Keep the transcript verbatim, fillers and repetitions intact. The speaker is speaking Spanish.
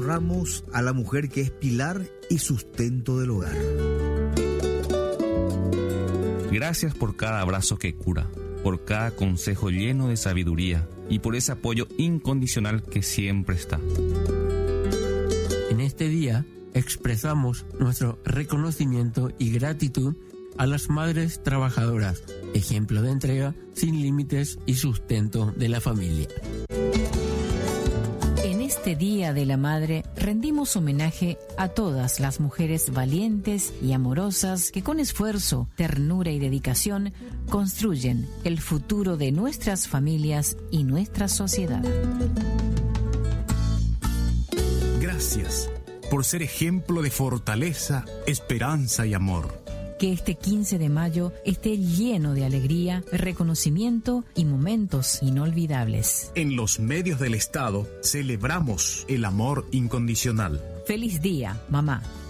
honramos a la mujer que es pilar y sustento del hogar. Gracias por cada abrazo que cura, por cada consejo lleno de sabiduría y por ese apoyo incondicional que siempre está. En este día expresamos nuestro reconocimiento y gratitud a las madres trabajadoras, ejemplo de entrega sin límites y sustento de la familia. En este Día de la Madre rendimos homenaje a todas las mujeres valientes y amorosas que con esfuerzo, ternura y dedicación construyen el futuro de nuestras familias y nuestra sociedad. Gracias por ser ejemplo de fortaleza, esperanza y amor. Que este quince de mayo esté lleno de alegría, reconocimiento y momentos inolvidables. En los medios del Estado celebramos el amor incondicional. Feliz día, mamá.